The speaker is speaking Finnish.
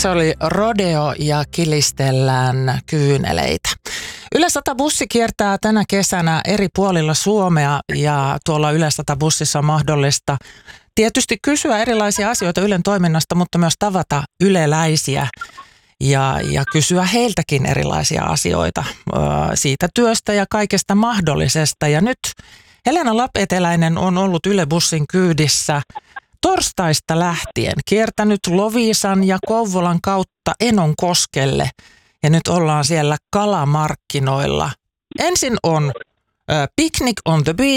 Se oli Rodeo ja Kilistellään kyyneleitä. Yle 100 bussi kiertää tänä kesänä eri puolilla Suomea ja tuolla Yle 100 bussissa on mahdollista tietysti kysyä erilaisia asioita Ylen toiminnasta, mutta myös tavata yleläisiä ja kysyä heiltäkin erilaisia asioita siitä työstä ja kaikesta mahdollisesta. Ja nyt Helena Lapeteläinen on ollut Yle bussin kyydissä torstaista lähtien, kiertänyt Loviisan ja Kouvolan kautta Enonkoskelle ja nyt ollaan siellä kalamarkkinoilla. Ensin on Picnic on the Beach